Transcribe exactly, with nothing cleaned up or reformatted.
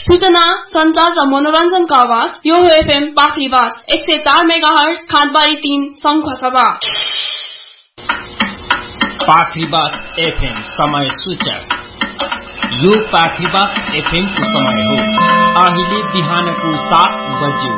सूचना, सञ्चार र मनोरञ्जनका आवाज यो हो एफएम पाखरीबास एक सय चार मेगाहर्ज खादबारी तीन शङ्खसभा। पाखरीबास एफएम समय सूचक। यो पाखरीबास एफएम को समय हो अहिले बिहानको सात बज्यो।